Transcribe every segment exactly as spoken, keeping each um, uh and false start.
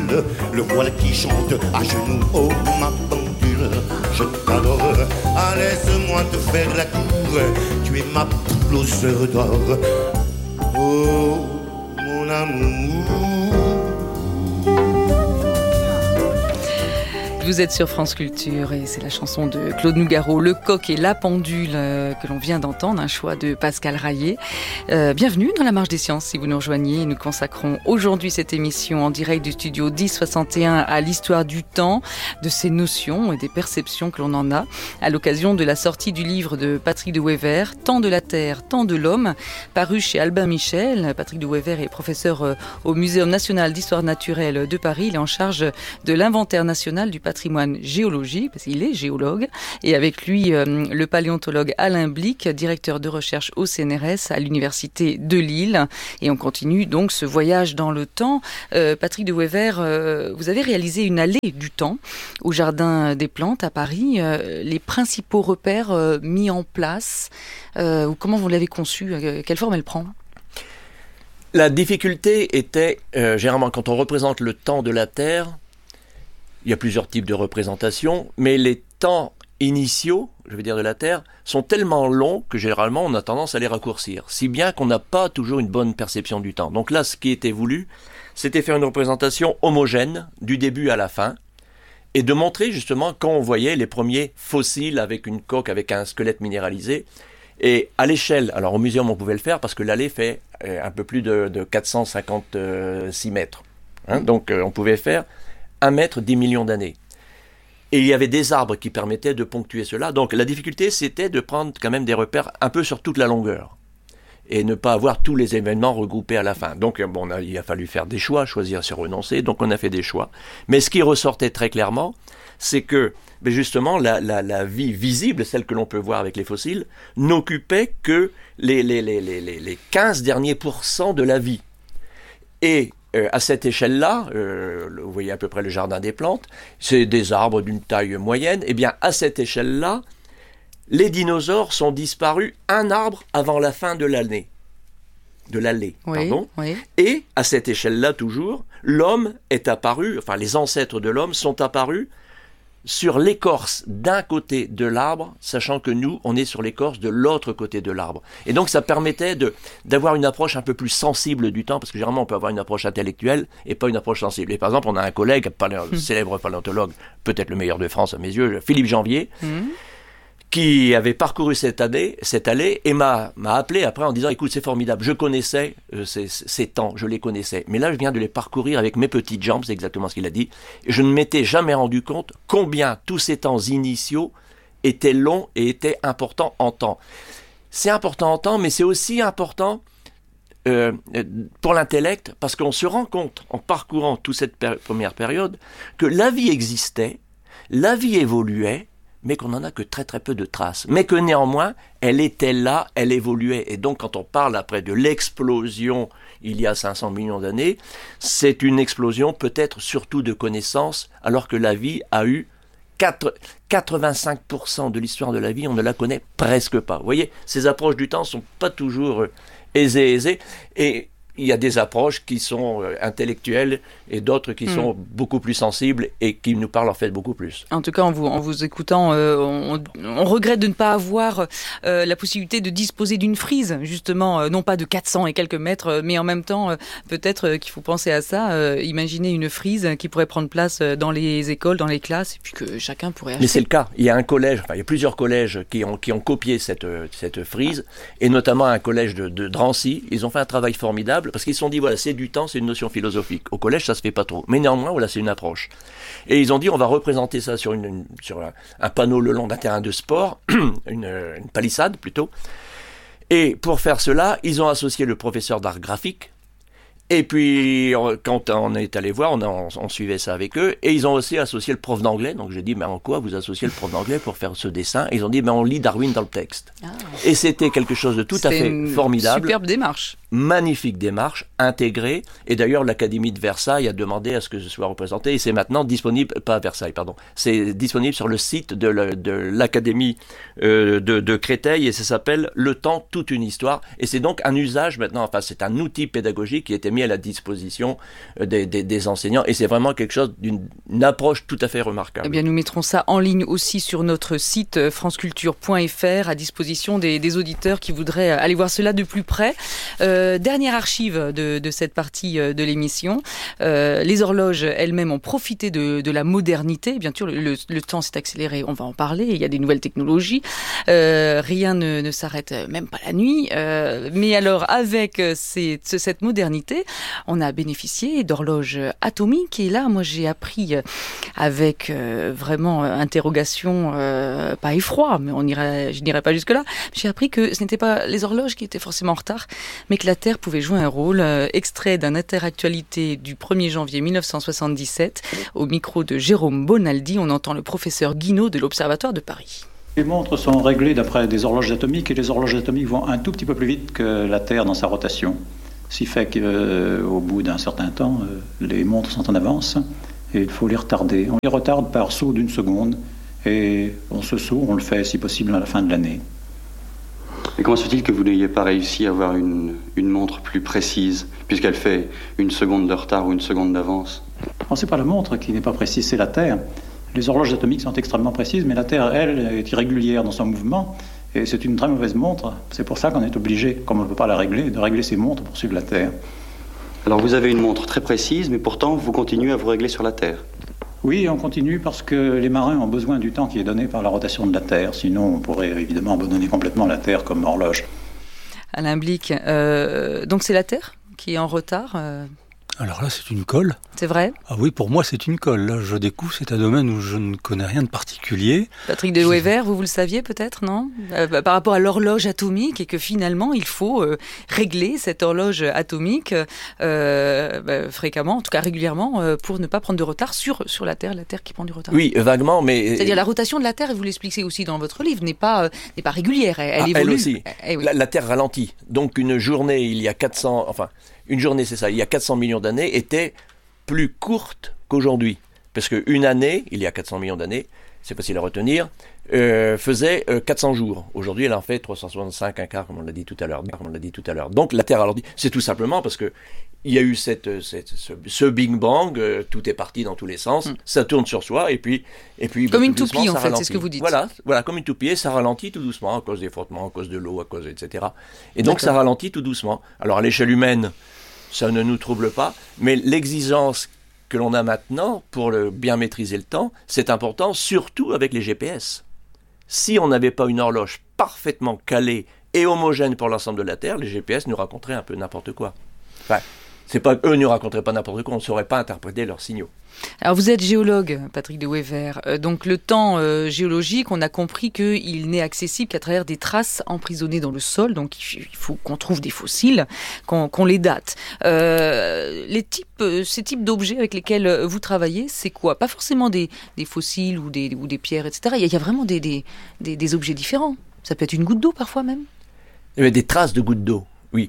pendule, le voile qui chante à genoux, oh ma pendule, je t'adore, ah, laisse-moi te faire la cour, tu es ma poule aux œufs d'or, oh mon amour. Vous êtes sur France Culture et c'est la chanson de Claude Nougaro, Le Coq et la Pendule, euh, que l'on vient d'entendre, un choix de Pascal Rayet. Euh, bienvenue dans la Marche des Sciences si vous nous rejoignez. Nous consacrons aujourd'hui cette émission en direct du studio dix soixante et un à l'histoire du temps, de ses notions et des perceptions que l'on en a, à l'occasion de la sortie du livre de Patrick de Wever, Temps de la Terre, Temps de l'Homme, paru chez Albin Michel. Patrick de Wever est professeur euh, au Muséum national d'histoire naturelle de Paris. Il est en charge de l'inventaire national du patrimoine géologique, parce qu'il est géologue, et avec lui euh, le paléontologue Alain Blic, directeur de recherche au C N R S à l'université de Lille. Et on continue donc ce voyage dans le temps. Euh, Patrick de Wever, euh, vous avez réalisé une allée du temps au Jardin des Plantes à Paris. Euh, les principaux repères euh, mis en place, euh, ou comment vous l'avez conçue, euh, quelle forme elle prend ? La difficulté était, euh, généralement, quand on représente le temps de la Terre, il y a plusieurs types de représentations, mais les temps initiaux, je veux dire de la Terre, sont tellement longs que généralement on a tendance à les raccourcir, si bien qu'on n'a pas toujours une bonne perception du temps. Donc là, ce qui était voulu, c'était faire une représentation homogène du début à la fin, et de montrer justement quand on voyait les premiers fossiles avec une coque, avec un squelette minéralisé, et à l'échelle, alors au muséum on pouvait le faire parce que l'allée fait un peu plus de, de quatre cent cinquante-six mètres, hein, donc euh, on pouvait faire un mètre, dix millions d'années. Et il y avait des arbres qui permettaient de ponctuer cela. Donc la difficulté, c'était de prendre quand même des repères un peu sur toute la longueur. Et ne pas avoir tous les événements regroupés à la fin. Donc bon, on a, il a fallu faire des choix, choisir sur renoncer. Donc on a fait des choix. Mais ce qui ressortait très clairement, c'est que mais justement la, la, la vie visible, celle que l'on peut voir avec les fossiles, n'occupait que les, les, les, les, les quinze derniers pourcents de la vie. Et Euh, à cette échelle-là, euh, vous voyez à peu près le Jardin des Plantes, c'est des arbres d'une taille moyenne, et bien à cette échelle-là, les dinosaures sont disparus un arbre avant la fin de l'année. De l'allée, oui, pardon. Oui. Et à cette échelle-là toujours, l'homme est apparu, enfin les ancêtres de l'homme sont apparus sur l'écorce d'un côté de l'arbre, sachant que nous, on est sur l'écorce de l'autre côté de l'arbre. Et donc, ça permettait de, d'avoir une approche un peu plus sensible du temps, parce que généralement, on peut avoir une approche intellectuelle et pas une approche sensible. Et par exemple, on a un collègue, un mmh. célèbre paléontologue, peut-être le meilleur de France à mes yeux, Philippe Janvier, mmh. qui avait parcouru cette année, cette allée, et m'a, m'a appelé après en disant « Écoute, c'est formidable, je connaissais euh, ces, ces temps, je les connaissais. Mais là, je viens de les parcourir avec mes petites jambes, c'est exactement ce qu'il a dit. Et je ne m'étais jamais rendu compte combien tous ces temps initiaux étaient longs et étaient importants en temps. » C'est important en temps, mais c'est aussi important euh, pour l'intellect, parce qu'on se rend compte, en parcourant toute cette per- première période, que la vie existait, la vie évoluait, mais qu'on n'en a que très très peu de traces. Mais que néanmoins, elle était là, elle évoluait. Et donc quand on parle après de l'explosion il y a cinq cents millions d'années, c'est une explosion peut-être surtout de connaissances, alors que la vie a eu quatre-vingt-cinq pour cent de l'histoire de la vie, on ne la connaît presque pas. Vous voyez, ces approches du temps ne sont pas toujours aisées, aisées, et il y a des approches qui sont euh, intellectuelles et d'autres qui mmh. sont beaucoup plus sensibles et qui nous parlent en fait beaucoup plus. En tout cas, en vous, en vous écoutant, euh, on, on regrette de ne pas avoir euh, la possibilité de disposer d'une frise, justement, euh, non pas de quatre cents et quelques mètres, mais en même temps, euh, peut-être euh, qu'il faut penser à ça, euh, imaginer une frise qui pourrait prendre place dans les écoles, dans les classes, et puis que chacun pourrait acheter. Mais c'est le cas. Il y a un collège, enfin il y a plusieurs collèges qui ont, qui ont copié cette, cette frise, et notamment un collège de, de Drancy. Ils ont fait un travail formidable, parce qu'ils se sont dit, voilà, c'est du temps, c'est une notion philosophique. Au collège, ça se fait pas trop. Mais néanmoins, voilà, c'est une approche. Et ils ont dit, on va représenter ça sur, une, une, sur un, un panneau le long d'un terrain de sport, une, une palissade plutôt. Et pour faire cela, ils ont associé le professeur d'art graphique. Et puis, quand on est allé voir, on, a, on, on suivait ça avec eux. Et ils ont aussi associé le prof d'anglais. Donc j'ai dit, mais en quoi vous associez le prof d'anglais pour faire ce dessin? Et ils ont dit, mais on lit Darwin dans le texte. Ah. Et c'était quelque chose de tout c'était à fait formidable. Superbe démarche. Magnifique démarche, intégrée. Et d'ailleurs, l'Académie de Versailles a demandé à ce que ce soit représenté. Et c'est maintenant disponible, pas à Versailles, pardon. C'est disponible sur le site de, la, de l'Académie euh, de, de Créteil. Et ça s'appelle Le temps, toute une histoire. Et c'est donc un usage maintenant, enfin, c'est un outil pédagogique qui a été mis mis à la disposition des, des, des enseignants. Et c'est vraiment quelque chose d'une une approche tout à fait remarquable. Eh bien, nous mettrons ça en ligne aussi sur notre site franceculture point f r à disposition des, des auditeurs qui voudraient aller voir cela de plus près. Euh, dernière archive de, de cette partie de l'émission. Euh, les horloges elles-mêmes ont profité de, de la modernité. Bien sûr, le, le temps s'est accéléré, on va en parler. Il y a des nouvelles technologies. Euh, rien ne, ne s'arrête, même pas la nuit. Euh, mais alors, avec ces, cette modernité, on a bénéficié d'horloges atomiques. Et là, moi, j'ai appris avec euh, vraiment interrogation, euh, pas effroi, mais on irait, je n'irai pas jusque-là. J'ai appris que ce n'étaient pas les horloges qui étaient forcément en retard, mais que la Terre pouvait jouer un rôle. Euh, extrait d'un Interactualité du premier janvier mille neuf cent soixante-dix-sept, au micro de Jérôme Bonaldi, on entend le professeur Guinaud de l'Observatoire de Paris. Les montres sont réglées d'après des horloges atomiques et les horloges atomiques vont un tout petit peu plus vite que la Terre dans sa rotation. Ce qui fait qu'au euh, bout d'un certain temps, euh, les montres sont en avance et il faut les retarder. On les retarde par saut d'une seconde et on se saut, on le fait si possible à la fin de l'année. Et comment se fait-il que vous n'ayez pas réussi à avoir une, une montre plus précise, puisqu'elle fait une seconde de retard ou une seconde d'avance? Oh, c'est pas la montre qui n'est pas précise, c'est la Terre. Les horloges atomiques sont extrêmement précises, mais la Terre, elle, est irrégulière dans son mouvement, et c'est une très mauvaise montre. C'est pour ça qu'on est obligé, comme on ne peut pas la régler, de régler ses montres pour suivre la Terre. Alors vous avez une montre très précise, mais pourtant vous continuez à vous régler sur la Terre? Oui, on continue parce que les marins ont besoin du temps qui est donné par la rotation de la Terre. Sinon, on pourrait évidemment abandonner complètement la Terre comme horloge. Alain Blic, euh, donc c'est la Terre qui est en retard euh... Alors là, c'est une colle. C'est vrai ? Ah oui, pour moi, c'est une colle. Là, je découvre, c'est un domaine où je ne connais rien de particulier. Patrick de Wever, vous, vous le saviez peut-être, non ? euh, Par rapport à l'horloge atomique, et que finalement, il faut euh, régler cette horloge atomique euh, bah, fréquemment, en tout cas régulièrement, euh, pour ne pas prendre de retard sur, sur la Terre, la Terre qui prend du retard. Oui, vaguement, mais... C'est-à-dire la rotation de la Terre, et vous l'expliquez aussi dans votre livre, n'est pas, euh, n'est pas régulière, elle, elle ah, évolue. Elle aussi. Eh oui. la, la Terre ralentit. Donc une journée, il y a quatre cents... Enfin, une journée, c'est ça, il y a quatre cents millions d'années, était plus courte qu'aujourd'hui. Parce qu'une année, il y a quatre cents millions d'années, c'est facile à retenir, euh, faisait euh, quatre cents jours. Aujourd'hui, elle en fait trois cent soixante-cinq, un quart, comme on l'a dit tout à l'heure. Comme on l'a dit tout à l'heure. Donc la Terre ralentit. C'est tout simplement parce que il y a eu cette, cette, ce, ce Big Bang, euh, tout est parti dans tous les sens, mm. ça tourne sur soi, et puis... Et puis comme une doucement, toupie, en fait, ralentit. c'est ce que vous dites. Voilà, voilà, comme une toupie, et ça ralentit tout doucement, à cause des frottements, à cause de l'eau, à cause, et cetera. Et donc, D'accord. ça ralentit tout doucement. Alors, à l'échelle humaine, ça ne nous trouble pas, mais l'exigence que l'on a maintenant pour le bien maîtriser le temps, c'est important, surtout avec les G P S. Si on n'avait pas une horloge parfaitement calée et homogène pour l'ensemble de la Terre, les G P S nous raconteraient un peu n'importe quoi. Enfin, c'est pas eux ne raconteraient pas n'importe quoi, on ne saurait pas interpréter leurs signaux. Alors vous êtes géologue, Patrick de Wever. Euh, donc le temps euh, géologique, on a compris qu'il n'est accessible qu'à travers des traces emprisonnées dans le sol. Donc il faut qu'on trouve des fossiles, qu'on, qu'on les date. Euh, les types, euh, ces types d'objets avec lesquels vous travaillez, c'est quoi ? Pas forcément des, des fossiles ou des, ou des pierres, et cetera. Il y a, il y a vraiment des, des, des, des objets différents. Ça peut être une goutte d'eau parfois même. Il y a des traces de gouttes d'eau, oui.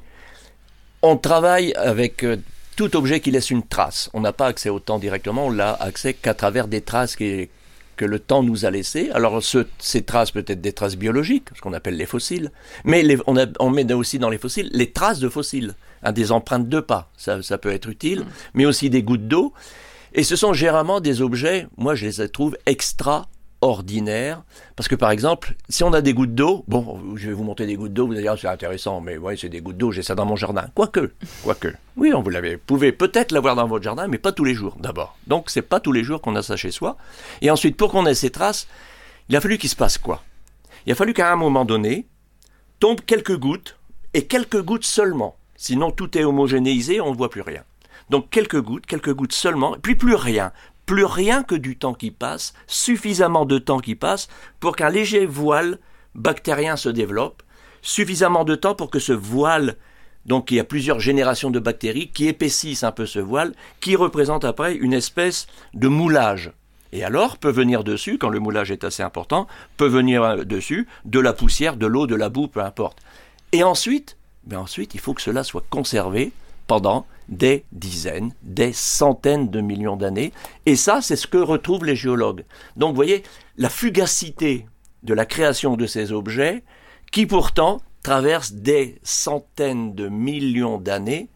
On travaille avec... Euh, tout objet qui laisse une trace. On n'a pas accès au temps directement, on n'a accès qu'à travers des traces qui, que le temps nous a laissées. Alors ce, ces traces peuvent être des traces biologiques, ce qu'on appelle les fossiles, mais les, on, a, on met aussi dans les fossiles les traces de fossiles, hein, des empreintes de pas, ça, ça peut être utile, mmh. mais aussi des gouttes d'eau. Et ce sont généralement des objets, moi je les trouve extra ordinaire, parce que par exemple, si on a des gouttes d'eau, bon, je vais vous montrer des gouttes d'eau, vous allez dire, c'est intéressant, mais ouais, c'est des gouttes d'eau, j'ai ça dans mon jardin. Quoique, quoique, oui, on vous l'avez, pouvez peut-être l'avoir dans votre jardin, mais pas tous les jours, d'abord. Donc, c'est pas tous les jours qu'on a ça chez soi. Et ensuite, pour qu'on ait ces traces, il a fallu qu'il se passe quoi ? Il a fallu qu'à un moment donné, tombent quelques gouttes, et quelques gouttes seulement. Sinon, tout est homogénéisé, on ne voit plus rien. Donc, quelques gouttes, quelques gouttes seulement, et puis plus rien. Plus rien que du temps qui passe, suffisamment de temps qui passe pour qu'un léger voile bactérien se développe, suffisamment de temps pour que ce voile, donc il y a plusieurs générations de bactéries qui épaississent un peu ce voile, qui représente après une espèce de moulage. Et alors peut venir dessus, quand le moulage est assez important, peut venir dessus de la poussière, de l'eau, de la boue, peu importe. Et ensuite, ben ensuite il faut que cela soit conservé pendant des dizaines, des centaines de millions d'années. Et ça, c'est ce que retrouvent les géologues. Donc, vous voyez, la fugacité de la création de ces objets, qui pourtant traversent des centaines de millions d'années,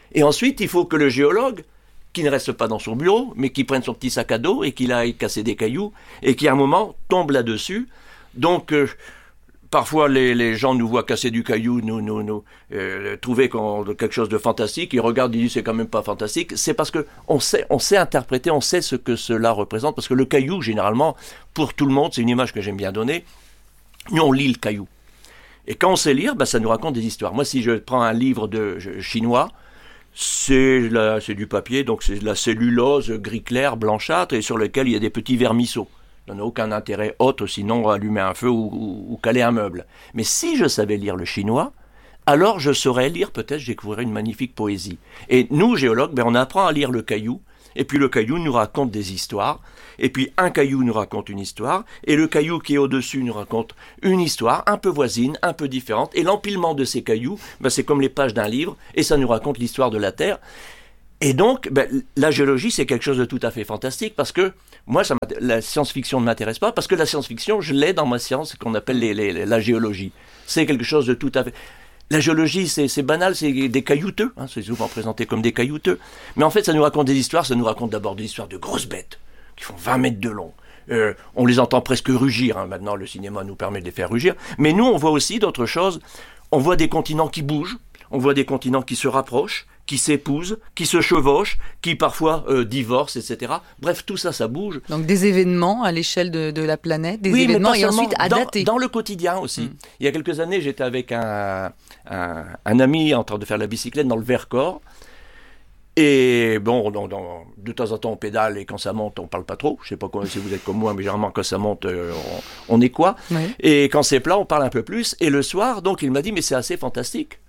Et ensuite, il faut que le géologue, qui ne reste pas dans son bureau, mais qui prenne son petit sac à dos et qu'il aille casser des cailloux, et qui à un moment tombe là-dessus. Donc, euh, parfois les, les gens nous voient casser du caillou, nous, nous, nous euh, trouver qu'on, quelque chose de fantastique, ils regardent, ils disent c'est quand même pas fantastique. C'est parce que on sait, on sait interpréter, on sait ce que cela représente, parce que le caillou, généralement, pour tout le monde, c'est une image que j'aime bien donner, nous on lit le caillou. Et quand on sait lire, ben, ça nous raconte des histoires. Moi, si je prends un livre de je, chinois, C'est, la, c'est du papier, donc c'est de la cellulose gris clair, blanchâtre, et sur lequel il y a des petits vermisseaux. Ça n'a aucun intérêt autre, sinon allumer un feu ou, ou, ou caler un meuble. Mais si je savais lire le chinois, alors je saurais lire, peut-être, je découvrirais une magnifique poésie. Et nous, géologues, ben, on apprend à lire le caillou, et puis le caillou nous raconte des histoires, et puis un caillou nous raconte une histoire, et le caillou qui est au-dessus nous raconte une histoire un peu voisine, un peu différente, et l'empilement de ces cailloux, ben c'est comme les pages d'un livre, et ça nous raconte l'histoire de la Terre. Et donc, ben, la géologie, c'est quelque chose de tout à fait fantastique, parce que moi, ça la science-fiction ne m'intéresse pas, parce que la science-fiction, je l'ai dans ma science, qu'on appelle les, les, la géologie. C'est quelque chose de tout à fait... La géologie, c'est, c'est banal, c'est des caillouteux, hein, c'est souvent présenté comme des caillouteux. Mais en fait, ça nous raconte des histoires, ça nous raconte d'abord des histoires de grosses bêtes, qui font vingt mètres de long. Euh, on les entend presque rugir, hein. Maintenant le cinéma nous permet de les faire rugir. Mais nous, on voit aussi d'autres choses. On voit des continents qui bougent, on voit des continents qui se rapprochent, qui s'épousent, qui se chevauchent, qui parfois euh, divorcent, et cetera. Bref, tout ça, ça bouge. Donc des événements à l'échelle de, de la planète, des oui, événements et ensuite à dans, dater. Dans le quotidien aussi. Mmh. Il y a quelques années, j'étais avec un, un, un ami en train de faire la bicyclette dans le Vercors. Et bon, dans, dans, de temps en temps, on pédale et quand ça monte, on parle pas trop. Je sais pas si vous êtes comme moi, mais généralement, quand ça monte, euh, on, on est quoi. Oui. Et quand c'est plat, on parle un peu plus. Et le soir, donc, il m'a dit, mais c'est assez fantastique.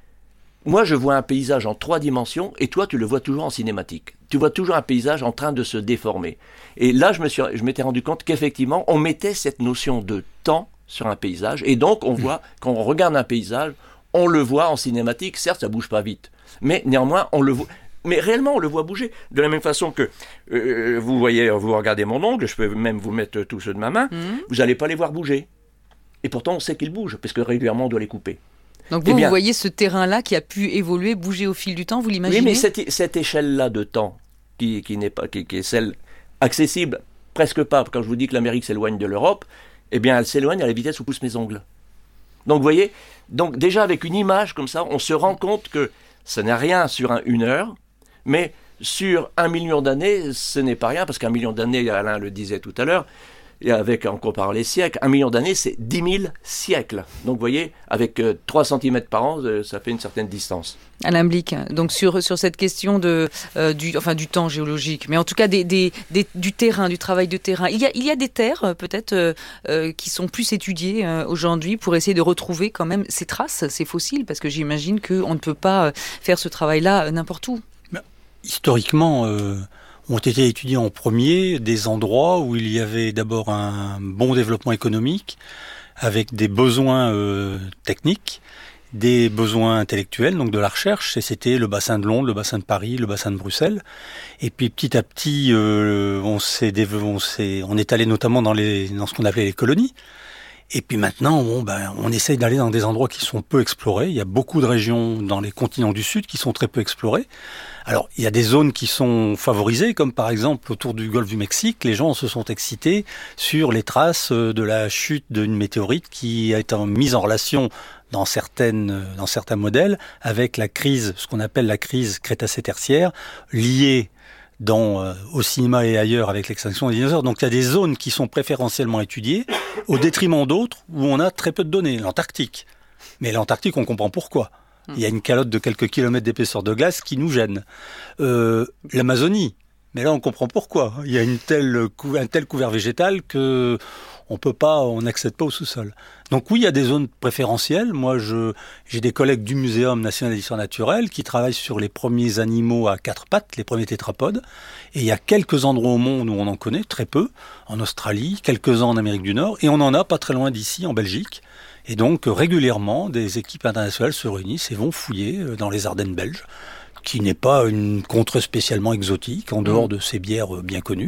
Moi, je vois un paysage en trois dimensions et toi, tu le vois toujours en cinématique. Tu vois toujours un paysage en train de se déformer. Et là, je me suis, je m'étais rendu compte qu'effectivement, on mettait cette notion de temps sur un paysage. Et donc, on voit, quand on regarde un paysage, on le voit en cinématique. Certes, ça bouge pas vite. Mais néanmoins, on le voit. Mais réellement, on le voit bouger. De la même façon que euh, vous voyez, vous regardez mon ongle, je peux même vous mettre tous ceux de ma main, mmh. vous n'allez pas les voir bouger. Et pourtant, on sait qu'ils bougent, parce que régulièrement, on doit les couper. Donc vous, eh bien, vous voyez ce terrain-là qui a pu évoluer, bouger au fil du temps, vous l'imaginez ? Oui, mais cette, cette échelle-là de temps, qui, qui, n'est pas, qui, qui est celle accessible, presque pas, quand je vous dis que l'Amérique s'éloigne de l'Europe, eh bien, elle s'éloigne à la vitesse où poussent mes ongles. Donc, vous voyez, donc déjà avec une image comme ça, on se rend compte que ça n'est rien sur un, une heure, mais sur un million d'années, ce n'est pas rien, parce qu'un million d'années, Alain le disait tout à l'heure, et avec, en comparant les siècles, un million d'années, c'est dix mille siècles. Donc, vous voyez, avec euh, trois centimètres par an, euh, ça fait une certaine distance. Alain Blick, donc sur, sur cette question de, euh, du, enfin, du temps géologique, mais en tout cas des, des, des, du terrain, du travail de terrain. Il y a, il y a des terres, euh, peut-être, euh, euh, qui sont plus étudiées euh, aujourd'hui pour essayer de retrouver quand même ces traces, ces fossiles, parce que j'imagine qu'on ne peut pas faire ce travail-là n'importe où. Ben, historiquement... Euh... ont été étudiés en premier des endroits où il y avait d'abord un bon développement économique, avec des besoins euh, techniques, des besoins intellectuels, donc de la recherche, et c'était le bassin de Londres, le bassin de Paris, le bassin de Bruxelles. Et puis petit à petit, euh, on s'est, on s'est, on est allé notamment dans les, dans ce qu'on appelait les colonies. Et puis maintenant, bon, ben, on essaye d'aller dans des endroits qui sont peu explorés. Il y a beaucoup de régions dans les continents du Sud qui sont très peu explorées. Alors, il y a des zones qui sont favorisées, comme par exemple autour du golfe du Mexique. Les gens se sont excités sur les traces de la chute d'une météorite qui a été mise en relation dans certaines, dans certains modèles avec la crise, ce qu'on appelle la crise Crétacé-Tertiaire, liée dans, euh, au cinéma et ailleurs avec l'extinction des dinosaures. Donc il y a des zones qui sont préférentiellement étudiées au détriment d'autres où on a très peu de données. L'Antarctique. Mais l'Antarctique, on comprend pourquoi. Il y a une calotte de quelques kilomètres d'épaisseur de glace qui nous gêne. Euh, L'Amazonie. Mais là, on comprend pourquoi. Il y a une telle, un tel couvert végétal que on peut pas, on n'accède pas au sous-sol. Donc oui, il y a des zones préférentielles. Moi, je, j'ai des collègues du Muséum national d'histoire naturelle qui travaillent sur les premiers animaux à quatre pattes, les premiers tétrapodes. Et il y a quelques endroits au monde où on en connaît, très peu. En Australie, quelques-uns en Amérique du Nord. Et on en a pas très loin d'ici, en Belgique. Et donc, régulièrement, des équipes internationales se réunissent et vont fouiller dans les Ardennes belges, qui n'est pas une contrée spécialement exotique, en dehors de ces bières bien connues.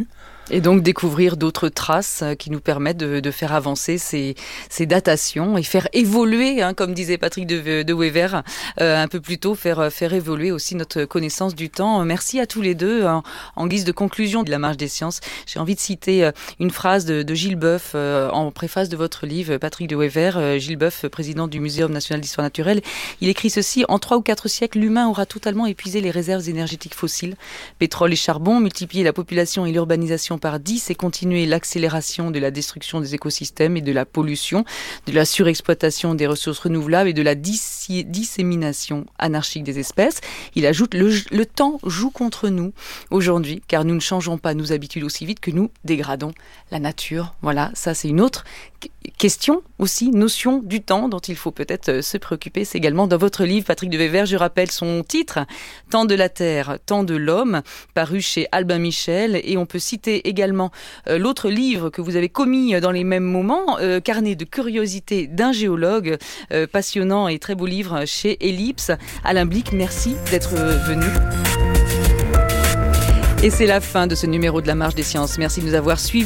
Et donc découvrir d'autres traces qui nous permettent de, de faire avancer ces, ces datations et faire évoluer, hein, comme disait Patrick de, de Wever euh, un peu plus tôt, faire, faire évoluer aussi notre connaissance du temps. Merci à tous les deux. En, en guise de conclusion de la Marche des Sciences, j'ai envie de citer une phrase de, de Gilles Boeuf euh, en préface de votre livre, Patrick de Wever. Euh, Gilles Boeuf, président du Muséum national d'histoire naturelle, il écrit ceci: en trois ou quatre siècles, l'humain aura totalement épuisé les réserves énergétiques fossiles, pétrole et charbon, multiplié la population et l'urbanisation par dix et continuer l'accélération de la destruction des écosystèmes et de la pollution, de la surexploitation des ressources renouvelables et de la dis- dissémination anarchique des espèces. Il ajoute le, le temps joue contre nous aujourd'hui, car nous ne changeons pas nos habitudes aussi vite que nous dégradons la nature. Voilà, ça c'est une autre question aussi, notion du temps dont il faut peut-être se préoccuper. C'est également dans votre livre, Patrick de Wever, je rappelle son titre, Temps de la Terre, Temps de l'Homme, paru chez Albin Michel. Et on peut citer également euh, l'autre livre que vous avez commis dans les mêmes moments, euh, Carnet de curiosité d'un géologue, euh, passionnant et très beau livre chez Ellipse. Alain Blic, merci d'être venu. Et c'est la fin de ce numéro de la Marche des Sciences. Merci de nous avoir suivis.